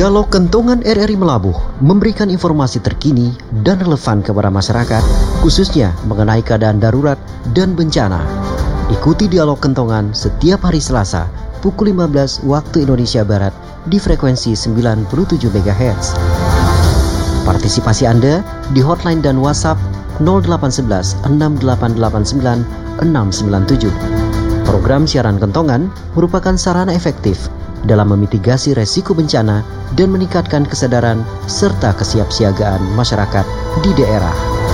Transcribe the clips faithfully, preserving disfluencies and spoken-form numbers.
Dialog Kentongan R R I Melabuh memberikan informasi terkini dan relevan kepada masyarakat, khususnya mengenai keadaan darurat dan bencana. Ikuti Dialog Kentongan setiap hari Selasa pukul lima belas waktu Indonesia Barat di frekuensi sembilan puluh tujuh megahertz. Partisipasi Anda di hotline dan WhatsApp nol delapan satu satu enam delapan delapan sembilan enam sembilan tujuh. Program siaran Kentongan merupakan sarana efektif dalam memitigasi resiko bencana dan meningkatkan kesadaran serta kesiapsiagaan masyarakat di daerah.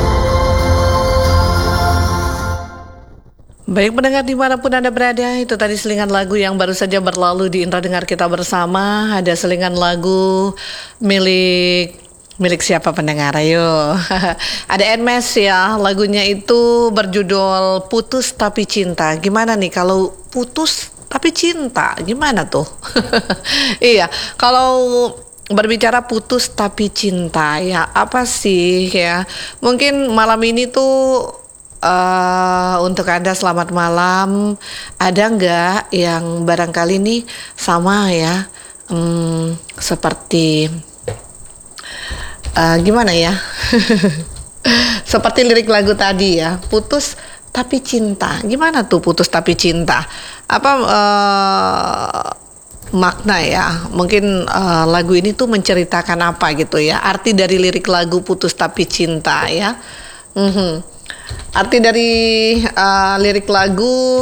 Baik pendengar dimanapun Anda berada, itu tadi selingan lagu yang baru saja berlalu di Indra Dengar Kita Bersama. Ada selingan lagu milik milik siapa pendengar? Ayo. Ada Enmes ya, lagunya itu berjudul Putus Tapi Cinta. Gimana nih kalau putus tapi cinta, gimana tuh? Iya, kalau berbicara putus tapi cinta, ya apa sih ya? Mungkin malam ini tuh uh, untuk Anda selamat malam. Ada nggak yang barangkali nih sama ya, hmm, seperti uh, gimana ya? Seperti lirik lagu tadi ya, putus tapi cinta. Gimana tuh putus tapi cinta? Apa uh, makna ya? Mungkin uh, lagu ini tuh menceritakan apa gitu ya? Arti dari lirik lagu Putus Tapi Cinta ya. Mm-hmm. Arti dari uh, lirik lagu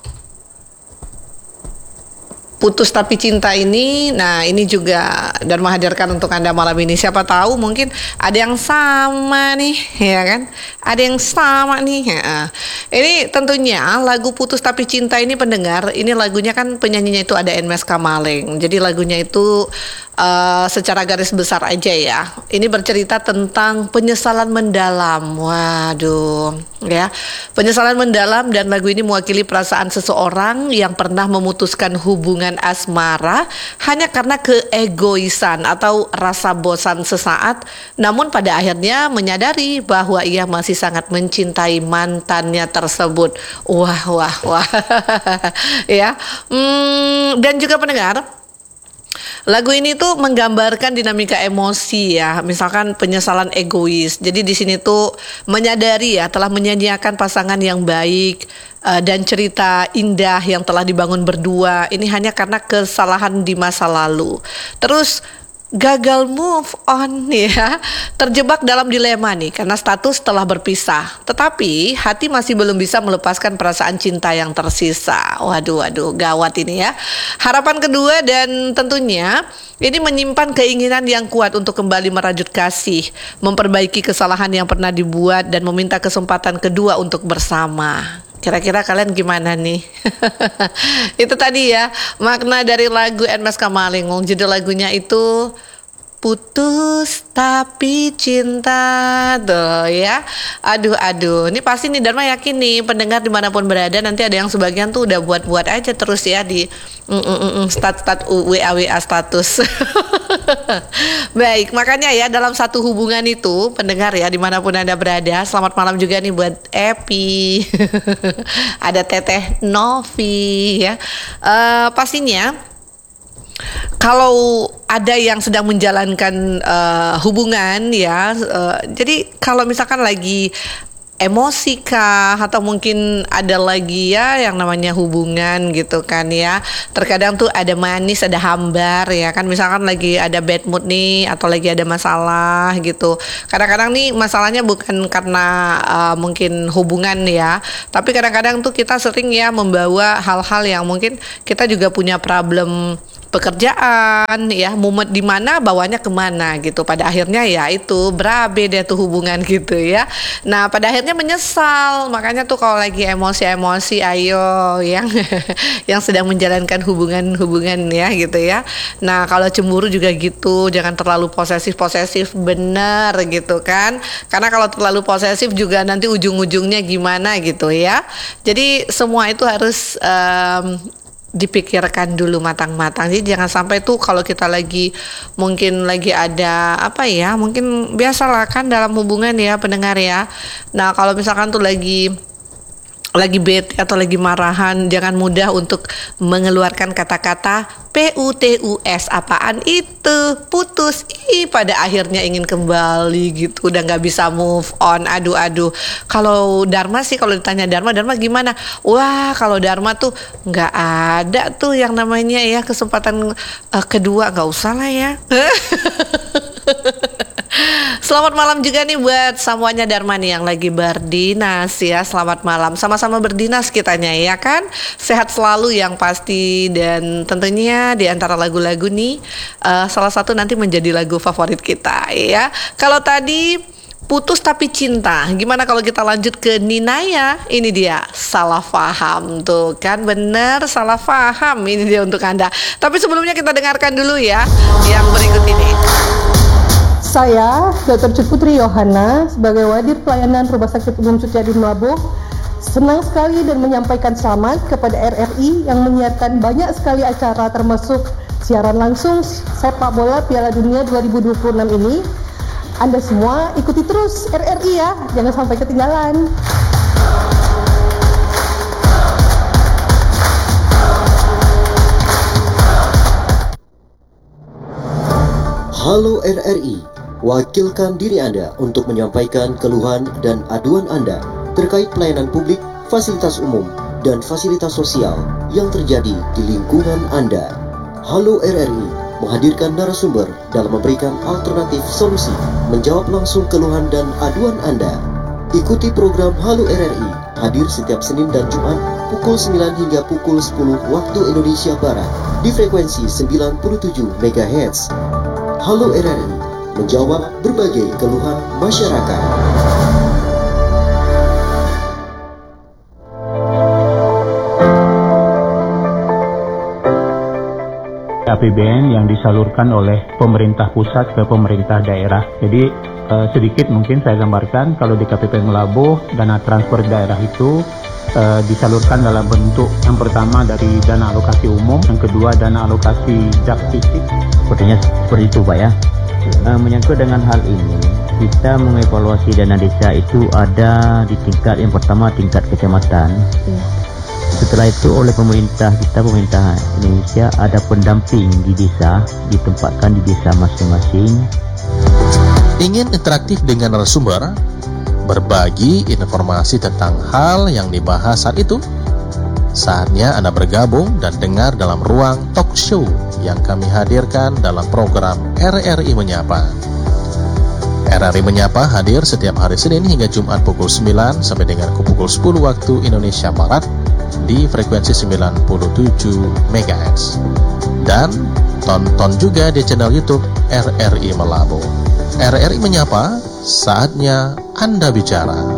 Putus Tapi Cinta ini, nah ini juga dan menghadirkan untuk Anda malam ini. Siapa tahu mungkin ada yang sama nih, ya kan? Ada yang sama nih. Ya. Ini tentunya lagu Putus Tapi Cinta ini pendengar, ini lagunya kan penyanyinya itu ada Enmes Kamaleng. Jadi lagunya itu uh, secara garis besar aja ya. Ini bercerita tentang penyesalan mendalam. Waduh, ya. Penyesalan mendalam, dan lagu ini mewakili perasaan seseorang yang pernah memutuskan hubungan asmara hanya karena keegoisan atau rasa bosan sesaat, namun pada akhirnya menyadari bahwa ia masih sangat mencintai mantannya tersebut. Wah wah wah. Ya, hmm, dan juga pendengar, lagu ini tuh menggambarkan dinamika emosi ya, misalkan penyesalan egois. Jadi di sini tuh menyadari ya telah menyanyiakan pasangan yang baik, uh, dan cerita indah yang telah dibangun berdua. Ini hanya karena kesalahan di masa lalu. Terus gagal move on ya, terjebak dalam dilema nih karena status telah berpisah, tetapi hati masih belum bisa melepaskan perasaan cinta yang tersisa. Waduh waduh gawat ini ya. Harapan kedua, dan tentunya ini menyimpan keinginan yang kuat untuk kembali merajut kasih, memperbaiki kesalahan yang pernah dibuat, dan meminta kesempatan kedua untuk bersama. Kira-kira kalian gimana nih? Itu tadi ya makna dari lagu Enmes Kamaleng. Judul lagunya itu Putus Tapi Cinta tuh ya. Aduh aduh, ini pasti nih Dharma yakin nih pendengar dimanapun berada, nanti ada yang sebagian tuh udah buat-buat aja terus ya di mm, mm, mm, stat stat W A W A status. Baik, makanya ya dalam satu hubungan itu pendengar ya dimanapun Anda berada, selamat malam juga nih buat Epi. Ada Teteh Novi ya. Uh, pastinya kalau ada yang sedang menjalankan uh, hubungan ya, uh, jadi kalau misalkan lagi emosi kah, atau mungkin ada lagi ya yang namanya hubungan gitu kan ya, terkadang tuh ada manis ada hambar ya kan, misalkan lagi ada bad mood nih atau lagi ada masalah gitu. Kadang-kadang nih masalahnya bukan karena uh, mungkin hubungan ya, tapi kadang-kadang tuh kita sering ya membawa hal-hal yang mungkin kita juga punya problem pekerjaan ya, mumet di mana bawanya kemana gitu. Pada akhirnya ya itu berabe deh tuh hubungan gitu ya. Nah pada akhirnya menyesal. Makanya tuh kalau lagi emosi-emosi, ayo yang yang sedang menjalankan hubungan-hubungan ya gitu ya. Nah kalau cemburu juga gitu, jangan terlalu posesif-posesif, bener gitu kan. Karena kalau terlalu posesif juga nanti ujung-ujungnya gimana gitu ya. Jadi semua itu harus um, dipikirkan dulu matang-matang. Jadi jangan sampai tuh kalau kita lagi mungkin lagi ada apa ya, mungkin biasalah kan dalam hubungan ya pendengar ya. Nah kalau misalkan tuh lagi lagi bete atau lagi marahan, jangan mudah untuk mengeluarkan kata-kata P U T U S. Apaan itu? Putus. Ih, pada akhirnya ingin kembali gitu, udah nggak bisa move on. Aduh aduh. Kalau Dharma sih, kalau ditanya Dharma, Dharma gimana? Wah, kalau Dharma tuh nggak ada tuh yang namanya ya kesempatan uh, kedua, nggak usah lah ya. Selamat malam juga nih buat semuanya Dharma nih yang lagi berdinas ya. Selamat malam, sama-sama berdinas kitanya ya kan. Sehat selalu yang pasti, dan tentunya di antara lagu-lagu nih uh, salah satu nanti menjadi lagu favorit kita ya. Kalau tadi Putus Tapi Cinta, gimana kalau kita lanjut ke Ninaya? Ini dia, Salah Paham. Tuh kan bener, salah paham. Ini dia untuk Anda. Tapi sebelumnya kita dengarkan dulu ya yang berikut ini. Saya, Doktor Putri Yohana, sebagai Wadir Pelayanan Rumah Sakit Umum Suciadi Melabuh, senang sekali dan menyampaikan selamat kepada R R I yang menyiarkan banyak sekali acara, termasuk siaran langsung sepak bola Piala Dunia dua ribu dua puluh enam ini. Anda semua ikuti terus R R I ya, jangan sampai ketinggalan. Halo R R I, wakilkan diri Anda untuk menyampaikan keluhan dan aduan Anda terkait pelayanan publik, fasilitas umum, dan fasilitas sosial yang terjadi di lingkungan Anda. Halo R R I menghadirkan narasumber dalam memberikan alternatif solusi, menjawab langsung keluhan dan aduan Anda. Ikuti program Halo R R I, hadir setiap Senin dan Jumat pukul sembilan hingga pukul sepuluh waktu Indonesia Barat di frekuensi sembilan puluh tujuh megahertz. Halo R R I, menjawab berbagai keluhan masyarakat. A P B N yang disalurkan oleh pemerintah pusat ke pemerintah daerah. Jadi eh, sedikit mungkin saya gambarkan, kalau di K P P Melabuh, dana transfer daerah itu eh, disalurkan dalam bentuk yang pertama dari dana alokasi umum, yang kedua dana alokasi J A K fisik. Sepertinya seperti itu Pak ya. Uh, menyangkut dengan hal ini, kita mengevaluasi dana desa itu ada di tingkat yang pertama tingkat kecamatan. Ya. Setelah itu oleh pemerintah kita, pemerintah Indonesia, ada pendamping di desa, ditempatkan di desa masing-masing. Ingin interaktif dengan narasumber, berbagi informasi tentang hal yang dibahas saat itu? Saatnya Anda bergabung dan dengar dalam ruang talk show yang kami hadirkan dalam program R R I Menyapa. R R I Menyapa hadir setiap hari Senin hingga Jumat pukul sembilan sampai dengan pukul sepuluh waktu Indonesia Barat di frekuensi sembilan puluh tujuh megahertz. Dan tonton juga di channel YouTube R R I Melabuh. R R I Menyapa, saatnya Anda bicara.